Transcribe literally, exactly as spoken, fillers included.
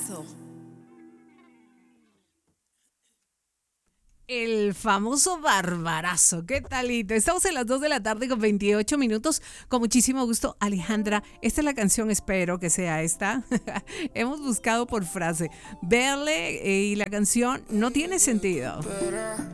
Barbarazo. El famoso Barbarazo. ¿Qué talito? Estamos en las dos de la tarde con veintiocho minutos. Con muchísimo gusto, Alejandra. Esta es la canción, espero que sea esta. Hemos buscado por frase. Verle eh, y la canción no tiene sentido.